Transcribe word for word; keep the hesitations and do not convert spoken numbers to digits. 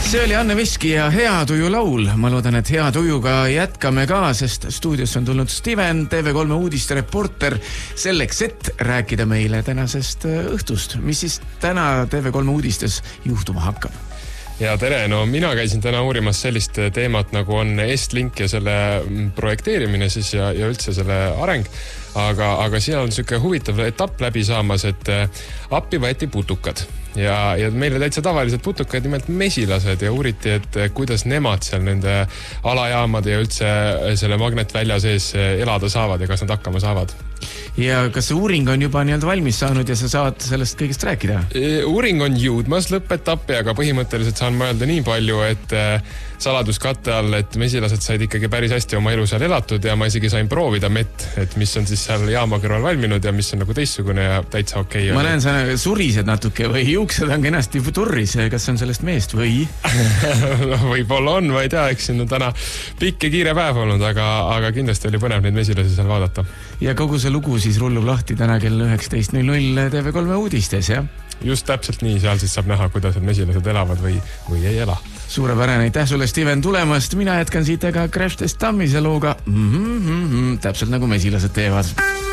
See oli Anne Veski ja Hea tuju laul. Ma loodan, et hea tujuga jätkame ka, sest stuudios on tulnud Steven, T V kolme uudiste reporter, selleks, et rääkida meile tänasest õhtust. Mis siis täna T V kolme uudistes juhtuma hakkab? Ja tere, no mina käisin täna uurimas sellist teemat, nagu on Estlink ja selle projekteerimine siis ja, ja üldse selle areng. Aga, aga siin on selline huvitav etapp läbi saamas, et appi võeti putukad. Ja, ja meile täitsa tavalised putukad, nimelt mesilased, ja uuriti, et kuidas nemad seal nende alajaamade ja üldse selle magnetvälja sees elada saavad ja kas nad hakkama saavad. Ja kas see uuring on juba nii-öelda valmis saanud ja sa saad sellest kõigest rääkida? Uuring on jõudmas lõppetappi, aga põhimõtteliselt saan ma öelda nii palju, et saladuskatte all, et mesilased said ikkagi päris hästi oma elu seal elatud ja ma isegi sain proovida mett, et mis on siis seal jaama kõrval valminud ja mis on nagu teistsugune ja täitsa okei. Ma näen, sa surised natuke või juuksed on kenasti turris, kas on sellest meest või? No, võib-olla on, ma ei tea, eks siin on täna pikk ja kiire päev olnud, aga, aga kindlasti oli põnev neid mesilasi seal vaadata. Ja kogu see lugu siis rullub lahti täna kell üheksateist null null T V kolme uudistes, jah? Just täpselt nii, seal siis saab näha, kuidas need mesilased elavad või, või ei ela. Suurepärane, aitäh sulle, Steven, tulemast. Mina jätkan siit aga Crash Test Tammise looga. Mm-hmm, mm-hmm, täpselt nagu mesilased teevad.